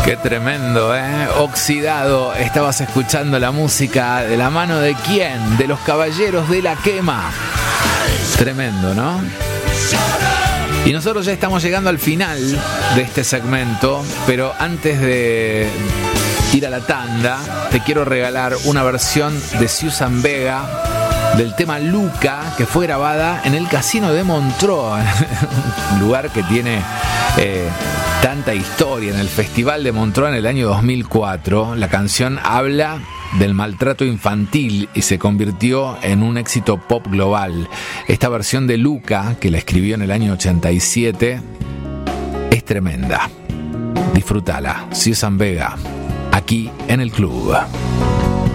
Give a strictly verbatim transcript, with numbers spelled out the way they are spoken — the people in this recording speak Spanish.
Qué tremendo, ¿eh? Oxidado, estabas escuchando la música de la mano de quién, de los Caballeros de la Quema. Tremendo, ¿no? Y nosotros ya estamos llegando al final de este segmento, pero antes de ir a la tanda, te quiero regalar una versión de Susan Vega del tema Luca, que fue grabada en el Casino de Montreux, un lugar que tiene eh, tanta historia, en el Festival de Montreux en el año dos mil cuatro. La canción habla del maltrato infantil y se convirtió en un éxito pop global. Esta versión de Luca, que la escribió en el año ochenta y siete, es tremenda. Disfrútala, Susan Vega, aquí en el club.